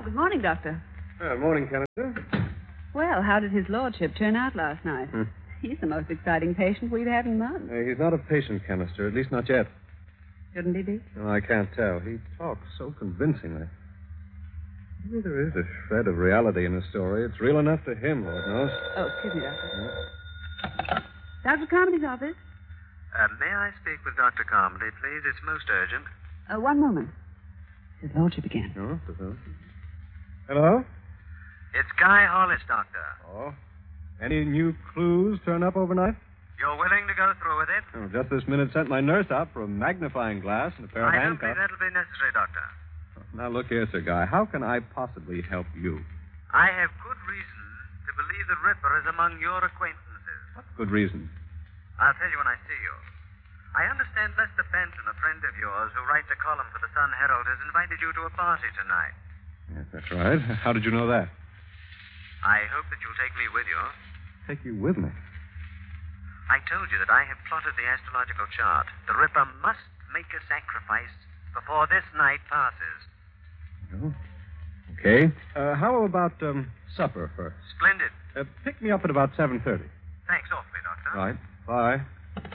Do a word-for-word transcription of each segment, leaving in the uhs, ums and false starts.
good morning, Doctor. Uh, morning, Canister. Well, how did his lordship turn out last night? Hmm. He's the most exciting patient we've had in months. Uh, he's not a patient, Canister, at least not yet. Shouldn't he be? No, I can't tell. He talks so convincingly. Maybe there is a shred of reality in his story. It's real enough to him, Lord knows. Oh, excuse me, Doctor. Yeah. Doctor Carmody's office? Uh, may I speak with Doctor Carmody, please? It's most urgent. Uh, one moment. His lordship again. No? Hello? Hello? It's Guy Hollis, Doctor. Oh. Any new clues turn up overnight? You're willing to go through with it? Oh, just this minute sent my nurse out for a magnifying glass and a pair of I don't handcuffs. think that'll be necessary, Doctor. Now, look here, Sir Guy. How can I possibly help you? I have good reason to believe the Ripper is among your acquaintances. What good reason? I'll tell you when I see you. I understand Lester Benton, a friend of yours who writes a column for the Sun Herald, has invited you to a party tonight. Yes, that's right. How did you know that? I hope that you'll take me with you. Take you with me. I told you that I have plotted the astrological chart. The Ripper must make a sacrifice before this night passes. Oh. Okay. Uh, how about um, supper first? Splendid. Uh, pick me up at about seven thirty. Thanks awfully, Doctor. Right. Bye.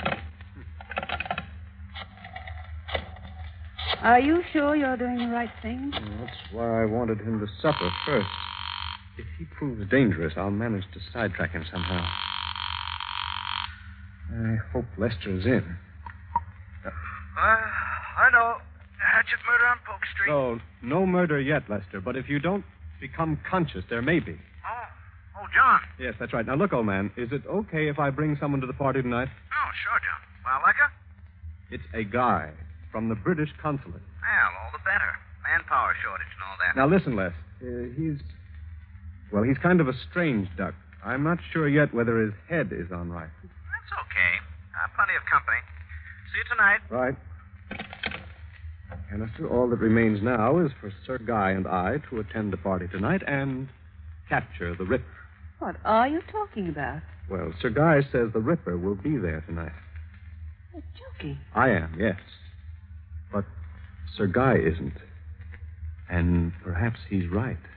Are you sure you're doing the right thing? Well, that's why I wanted him to supper first. If he proves dangerous, I'll manage to sidetrack him somehow. I hope Lester's in. Uh, I know. Hatchet murder on Polk Street. No, no murder yet, Lester. But if you don't become conscious, there may be. Oh, oh, John. Yes, that's right. Now, look, old man, is it okay if I bring someone to the party tonight? Oh, sure, John. Well, like her? It's a guy from the British consulate. Well, all the better. Manpower shortage and all that. Now, listen, Les. Uh, he's... Well, he's kind of a strange duck. I'm not sure yet whether his head is on right. That's okay. Uh, plenty of company. See you tonight. Right. Canister, all that remains now is for Sir Guy and I to attend the party tonight and capture the Ripper. What are you talking about? Well, Sir Guy says the Ripper will be there tonight. You're joking. I am, yes. But Sir Guy isn't. And perhaps he's right.